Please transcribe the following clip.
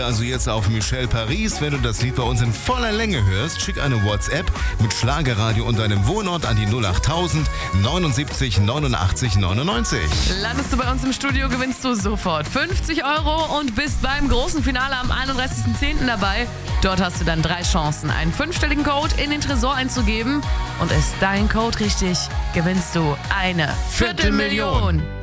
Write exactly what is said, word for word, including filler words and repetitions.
also jetzt auf Michelle Paris. Wenn du das Lied bei uns in voller Länge hörst, schick eine WhatsApp mit Schlagerradio und deinem Wohnort an die null achttausend neunundsiebzig neunundachtzig neunundneunzig. Landest du bei uns im Studio, gewinnst du sofort fünfzig Euro und bist beim großen Finale am einunddreißigsten zehnten dabei. Dort hast du dann drei Chancen, einen fünfstelligen Code in den Tresor einzugeben. Und ist dein Code richtig, gewinnst du eine Viertelmillion.